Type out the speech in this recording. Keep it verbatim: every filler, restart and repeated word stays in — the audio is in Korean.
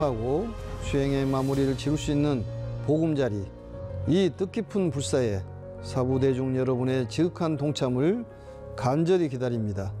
하고 수행의 마무리를 지을 수 있는 보금자리, 이 뜻깊은 불사에 사부대중 여러분의 지극한 동참을 간절히 기다립니다.